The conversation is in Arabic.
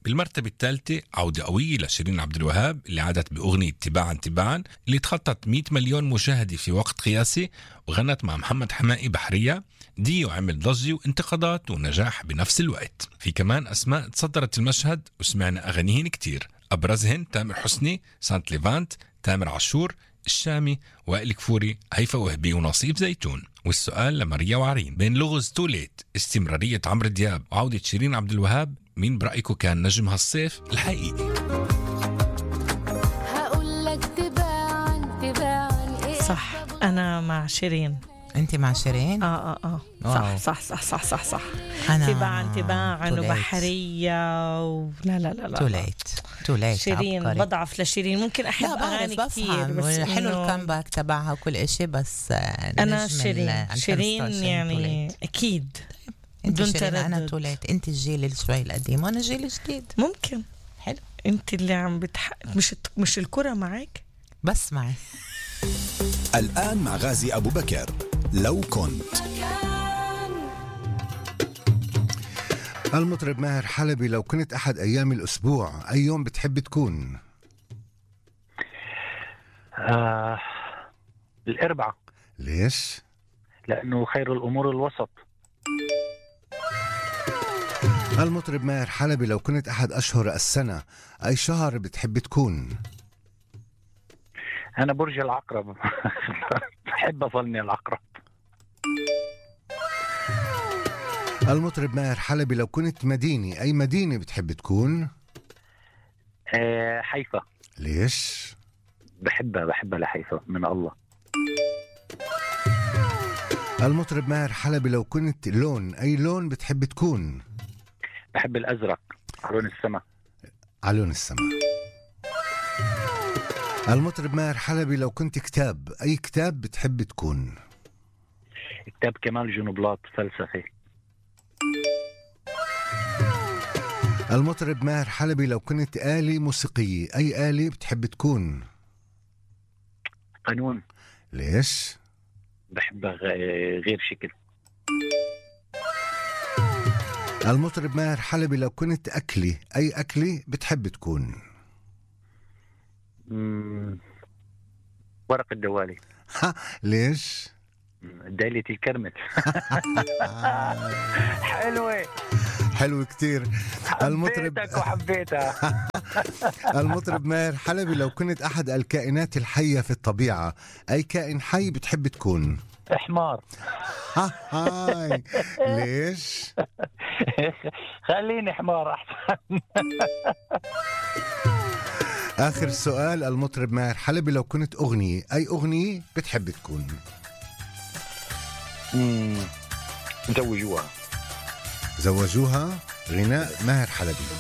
بالمرتبة الثالثة عودة قوية لشيرين عبد الوهاب اللي عادت بأغنية تباعا تباعا اللي تخطت 100 مليون مشاهدة في وقت قياسي، وغنت مع محمد حمائي بحرية. ديو عمل ضجة وانتقادات ونجاح بنفس الوقت. في كمان أسماء تصدرت المشهد وسمعنا أغانيهن كتير، أبرزهن تامر حسني، سانت ليفانت، تامر عاشور، الشامي، وائل كفوري، هيفا وهبي، ونصيف زيتون. والسؤال لماريا وعرين، بين لغز توليت، استمرارية عمرو دياب، وعودة شيرين عبد الوهاب، مين برأيكم كان نجم هالصيف الحقيقي؟ صح، أنا مع شيرين. أنت مع شيرين؟ صح. تباعا وبحرية لا لا لا لا. توليت شيرين عبقري. بضعف لشيرين، ممكن أحب أغاني كتير بس حلو الكامباك تبعها وكل إشي، بس أنا شيرين يعني أكيد بدون تردد. أنا توليت، أنت الجيل شوي القديم وأنا الجيل الجديد. ممكن حلو. أنت اللي عم مش الكرة معك، بس معي. الآن مع غازي أبو بكر، لو كنت. المطرب ماهر حلبي، لو كنت أحد أيام الأسبوع أي يوم بتحب تكون؟ الأربعاء. ليش؟ لأنه خير الأمور الوسط. المطرب ماهر حلبي، لو كنت أحد أشهر السنة أي شهر بتحب تكون؟ أنا برج العقرب. بحب أظلني العقرب. المطرب ماهر حلبي، لو كنت مدينة أي مدينة بتحب تكون؟ حيفا. ليش؟ بحبها لحيفا من الله. المطرب ماهر حلبي، لو كنت لون أي لون بتحب تكون؟ بحب الأزرق، لون السماء. على لون السماء. المطرب ماهر حلبي، لو كنت كتاب أي كتاب بتحب تكون؟ كتاب كمال جنبلاط، فلسفي. المطرب ماهر حلبي، لو كنت آلة موسيقية أي آلة بتحب تكون؟ قانون. ليش؟ بحبها غير شكل. المطرب ماهر حلبي، لو كنت أكلي أي أكلي بتحب تكون؟ ورق الدوالي. ليش؟ دالية الكرمل. حلو كتير. حبيتك وحبيتها. المطرب ماهر حلبي، لو كنت أحد الكائنات الحية في الطبيعة أي كائن حي بتحب تكون؟ حمار. هاي ليش؟ خليني حمار أحسن. آخر سؤال. المطرب ماهر حلبي، لو كنت أغنية أي أغنية بتحب تكون؟ زوجوها. زوجوها غناء ماهر حلبي.